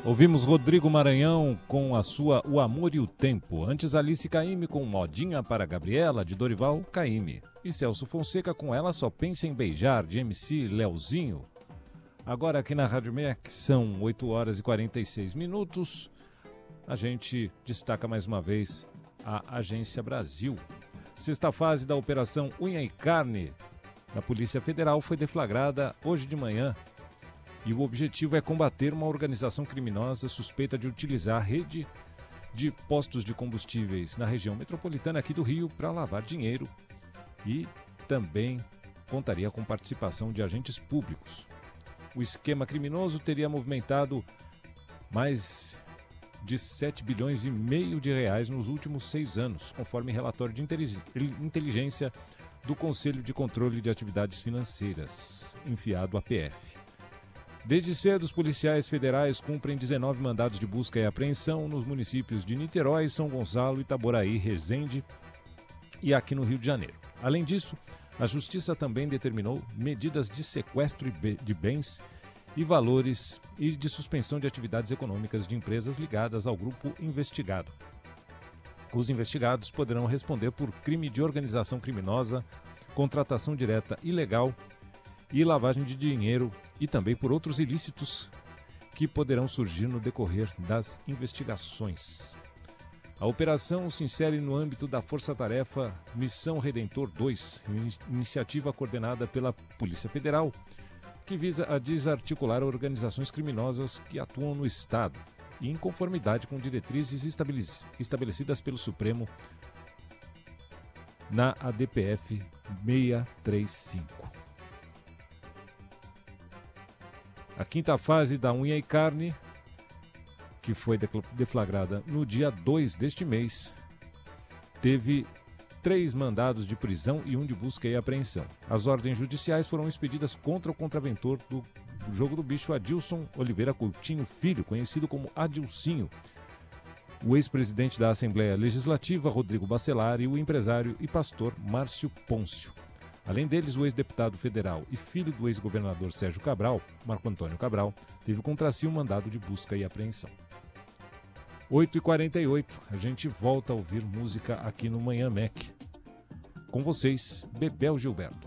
Ouvimos Rodrigo Maranhão com a sua O Amor e o Tempo. Antes, Alice Caymmi com Modinha para Gabriela, de Dorival Caymmi. E Celso Fonseca com Ela Só Pensa em Beijar, de MC Leozinho. Agora aqui na Rádio MEC são 8 horas e 46 minutos. A gente destaca mais uma vez a Agência Brasil. Sexta fase da Operação Unha e Carne da Polícia Federal foi deflagrada hoje de manhã. E o objetivo é combater uma organização criminosa suspeita de utilizar a rede de postos de combustíveis na região metropolitana aqui do Rio para lavar dinheiro e também contaria com participação de agentes públicos. O esquema criminoso teria movimentado mais de 7 bilhões e meio de reais nos últimos 6 anos, conforme relatório de inteligência do Conselho de Controle de Atividades Financeiras, enviado à PF. Desde cedo, os policiais federais cumprem 19 mandados de busca e apreensão nos municípios de Niterói, São Gonçalo, Itaboraí, Resende e aqui no Rio de Janeiro. Além disso, a Justiça também determinou medidas de sequestro de bens e valores e de suspensão de atividades econômicas de empresas ligadas ao grupo investigado. Os investigados poderão responder por crime de organização criminosa, contratação direta ilegal e lavagem de dinheiro e também por outros ilícitos que poderão surgir no decorrer das investigações. A operação se insere no âmbito da Força Tarefa Missão Redentor 2, iniciativa coordenada pela Polícia Federal, que visa a desarticular organizações criminosas que atuam no Estado e em conformidade com diretrizes estabelecidas pelo Supremo na ADPF 635. A quinta fase da Unha e Carne, que foi deflagrada no dia 2 deste mês, teve 3 mandados de prisão e 1 de busca e apreensão. As ordens judiciais foram expedidas contra o contraventor do Jogo do Bicho, Adilson Oliveira Coutinho Filho, conhecido como Adilcinho, o ex-presidente da Assembleia Legislativa, Rodrigo Bacelar, e o empresário e pastor Márcio Pôncio. Além deles, o ex-deputado federal e filho do ex-governador Sérgio Cabral, Marco Antônio Cabral, teve contra si um mandado de busca e apreensão. 8h48, a gente volta a ouvir música aqui no Manhã MEC. Com vocês, Bebel Gilberto.